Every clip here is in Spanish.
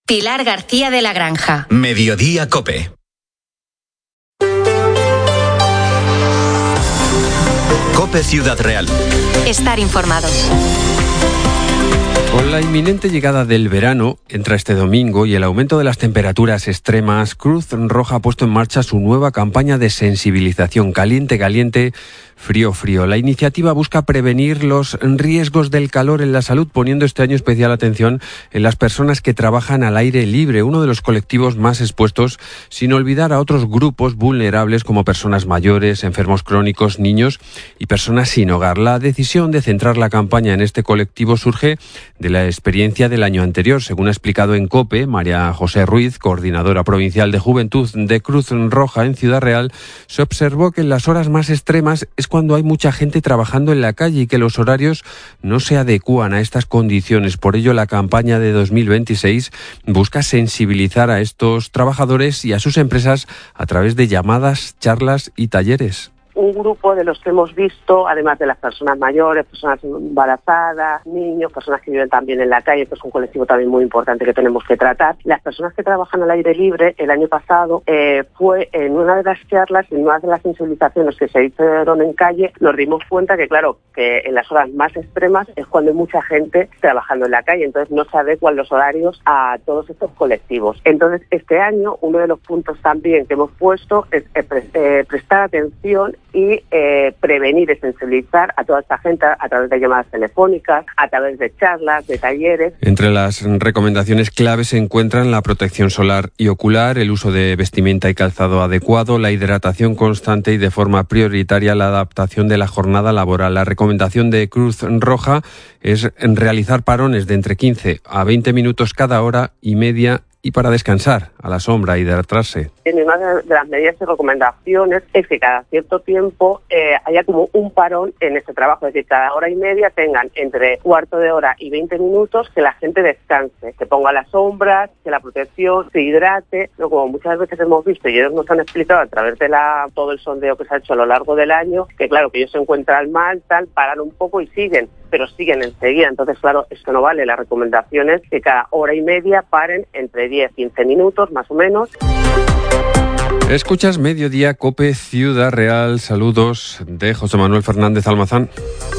Pilar García de la Granja. Mediodía COPE. COPE Ciudad Real. Estar informados. Con la inminente llegada del verano, entra este domingo, y el aumento de las temperaturas extremas, Cruz Roja ha puesto en marcha su nueva campaña de sensibilización Caliente, Caliente, Frío, Frío. La iniciativa busca prevenir los riesgos del calor en la salud, poniendo este año especial atención en las personas que trabajan al aire libre, uno de los colectivos más expuestos, sin olvidar a otros grupos vulnerables como personas mayores, enfermos crónicos, niños y personas sin hogar. La decisión de centrar la campaña en este colectivo surge de la experiencia del año anterior. Según ha explicado en COPE María José Ruiz, coordinadora provincial de Juventud de Cruz Roja en Ciudad Real, se observó que en las horas más extremas es cuando hay mucha gente trabajando en la calle y que los horarios no se adecúan a estas condiciones. Por ello, la campaña de 2026 busca sensibilizar a estos trabajadores y a sus empresas a través de llamadas, charlas y talleres. Un grupo de los que hemos visto, además de las personas mayores, personas embarazadas, niños, personas que viven también en la calle, que es un colectivo también muy importante que tenemos que tratar. Las personas que trabajan al aire libre, el año pasado, fue en una de las charlas, en una de las sensibilizaciones que se hicieron en calle, nos dimos cuenta que, claro, que en las horas más extremas es cuando hay mucha gente trabajando en la calle, entonces no se adecuan los horarios a todos estos colectivos. Entonces, este año, uno de los puntos también que hemos puesto es prestar atención y prevenir y sensibilizar a toda esta gente a través de llamadas telefónicas, a través de charlas, de talleres. Entre las recomendaciones claves se encuentran la protección solar y ocular, el uso de vestimenta y calzado adecuado, la hidratación constante y de forma prioritaria la adaptación de la jornada laboral. La recomendación de Cruz Roja es realizar parones de entre 15 a 20 minutos cada hora y media y para descansar a la sombra, hidratarse. Una de las medidas y recomendaciones es que cada cierto tiempo haya como un parón en este trabajo, es decir, cada hora y media tengan entre cuarto de hora y 20 minutos que la gente descanse, que ponga las sombras, que la protección se hidrate, ¿no? Como muchas veces hemos visto y ellos nos han explicado a través de todo el sondeo que se ha hecho a lo largo del año, que claro, que ellos se encuentran mal, paran un poco y siguen, pero siguen enseguida. Entonces, claro, esto no vale. La recomendación es que cada hora y media paren entre 10-15 minutos, más o menos. Escuchas Mediodía COPE Ciudad Real. Saludos de José Manuel Fernández Almazán.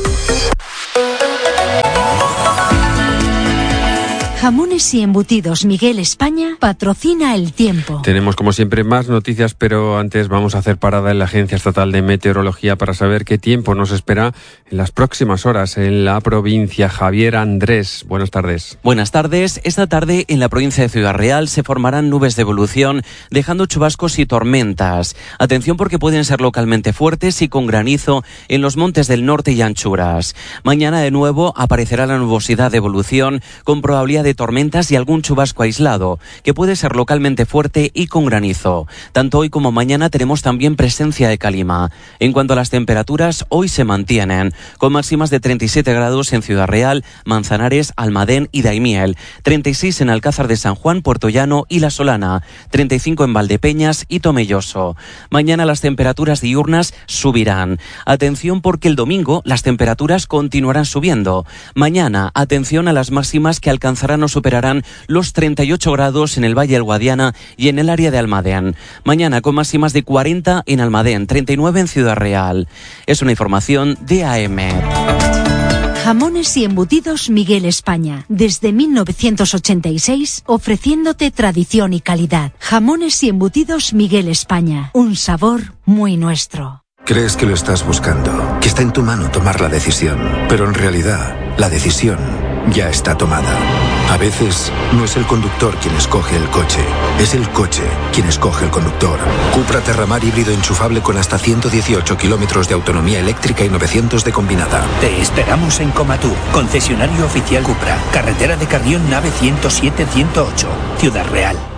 Jamones y Embutidos Miguel España patrocina El Tiempo. Tenemos como siempre más noticias, pero antes vamos a hacer parada en la Agencia Estatal de Meteorología para saber qué tiempo nos espera en las próximas horas en la provincia. Javier Andrés, buenas tardes. Buenas tardes. Esta tarde en la provincia de Ciudad Real se formarán nubes de evolución, dejando chubascos y tormentas. Atención porque pueden ser localmente fuertes y con granizo en los montes del norte y anchuras. Mañana de nuevo aparecerá la nubosidad de evolución con probabilidad de tormentas y algún chubasco aislado, que puede ser localmente fuerte y con granizo. Tanto hoy como mañana tenemos también presencia de calima. En cuanto a las temperaturas, hoy se mantienen, con máximas de 37 grados en Ciudad Real, Manzanares, Almadén y Daimiel, 36 en Alcázar de San Juan, Puerto Llano y La Solana, 35 en Valdepeñas y Tomelloso. Mañana las temperaturas diurnas subirán. Atención porque el domingo las temperaturas continuarán subiendo. Mañana, atención a las máximas que alcanzarán o superarán los 38 grados en el Valle del Guadiana y en el área de Almadén. Mañana con máximas de 40 en Almadén, 39 en Ciudad Real. Es una información de AEMET. Jamones y Embutidos Miguel España. Desde 1986 ofreciéndote tradición y calidad. Jamones y Embutidos Miguel España. Un sabor muy nuestro. Crees que lo estás buscando, que está en tu mano tomar la decisión, pero en realidad la decisión ya está tomada. A veces no es el conductor quien escoge el coche, es el coche quien escoge el conductor. Cupra Terramar híbrido enchufable con hasta 118 kilómetros de autonomía eléctrica y 900 de combinada. Te esperamos en Comatur, concesionario oficial Cupra, carretera de Carrión, nave 107-108, Ciudad Real.